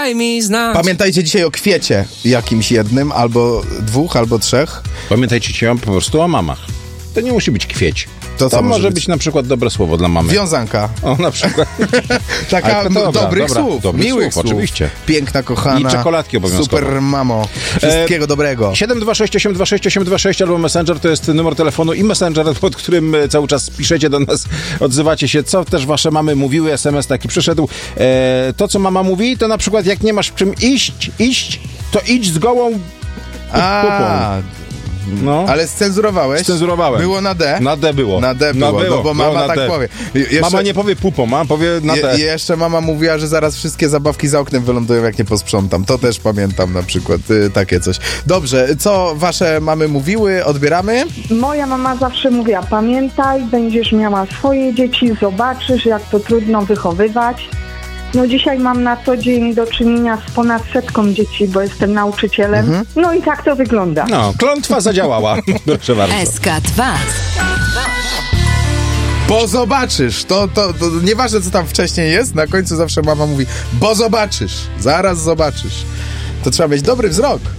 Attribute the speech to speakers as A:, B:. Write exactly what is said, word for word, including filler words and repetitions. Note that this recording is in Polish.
A: daj mi znać.
B: Pamiętajcie dzisiaj o kwiecie jakimś jednym, albo dwóch, albo trzech.
C: Pamiętajcie po prostu o mamach. To nie musi być kwieć.
B: To, co
C: to może
B: może być?
C: być na przykład dobre słowo dla mamy.
B: Wiązanka.
C: O, na przykład.
B: Taka
C: Ale to dobra,
B: dobrych
C: dobra,
B: słów,
C: dobrych
B: miłych
C: słów,
B: słów.
C: oczywiście.
B: Piękna, kochana.
C: I czekoladki obowiązkowo.
B: Super mamo. Wszystkiego e, dobrego.
C: siedem dwa sześć osiem dwa sześć osiem dwa sześć albo Messenger to jest numer telefonu i Messenger, pod którym cały czas piszecie do nas, odzywacie się, co też wasze mamy mówiły, es em es taki przyszedł. E, to, co mama mówi, to na przykład jak nie masz w czym iść, iść, to idź z gołą
B: A,
C: no.
B: Ale scenzurowałeś?
C: Scenzurowałem.
B: Było na D?
C: Na D było.
B: Na D było,
C: no, było
B: no bo mama tak
C: D.
B: powie. Jeszcze,
C: mama nie powie pupą, mama powie na D.
B: Je, jeszcze mama mówiła, że zaraz wszystkie zabawki za oknem wylądują, jak nie posprzątam. To też pamiętam na przykład, y, takie coś. Dobrze, co wasze mamy mówiły? Odbieramy?
D: Moja mama zawsze mówiła, pamiętaj, będziesz miała swoje dzieci, zobaczysz, jak to trudno wychowywać. No dzisiaj mam na co dzień do czynienia z ponad setką dzieci, bo jestem nauczycielem. Mhm. No i tak to wygląda.
C: No, klątwa zadziałała. Proszę bardzo.
E: S K dwa.
B: Bo zobaczysz. To, to, to nieważne, co tam wcześniej jest, na końcu zawsze mama mówi, bo zobaczysz. Zaraz zobaczysz. To trzeba mieć dobry wzrok.